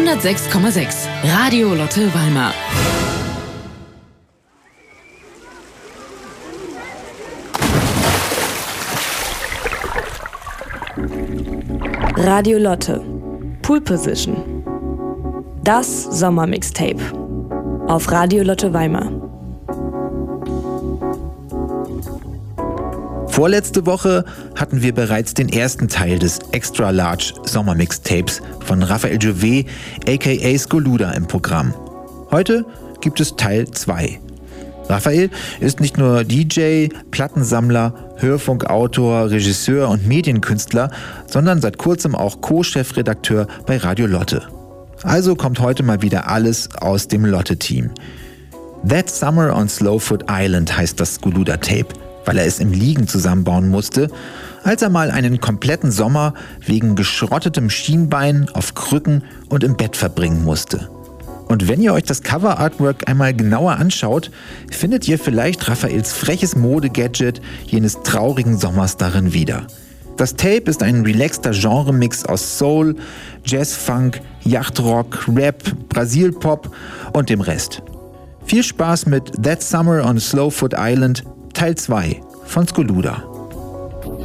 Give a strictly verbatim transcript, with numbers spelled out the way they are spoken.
hundertsechs Komma sechs Radio Lotte Weimar. Radio Lotte. Pool Position. Das Sommermixtape. Auf Radio Lotte Weimar. Vorletzte Woche hatten wir bereits den ersten Teil des Extra Large Sommermixtapes von Raphael Jouvet aka Skoluda im Programm. Heute gibt es Teil zwei. Raphael ist nicht nur D J, Plattensammler, Hörfunkautor, Regisseur und Medienkünstler, sondern seit kurzem auch Co-Chefredakteur bei Radio Lotte. Also kommt heute mal wieder alles aus dem Lotte-Team. That Summer on Slowfoot Island heißt das Skoluda-Tape, weil er es im Liegen zusammenbauen musste, als er mal einen kompletten Sommer wegen geschrottetem Schienbein auf Krücken und im Bett verbringen musste. Und wenn ihr euch das Cover-Artwork einmal genauer anschaut, findet ihr vielleicht Raphaels freches Mode-Gadget jenes traurigen Sommers darin wieder. Das Tape ist ein relaxter Genremix aus Soul, Jazz-Funk, Yachtrock, Rap, Brasil-Pop und dem Rest. Viel Spaß mit That Summer on Slowfoot Island Teil zwei von Skoluda.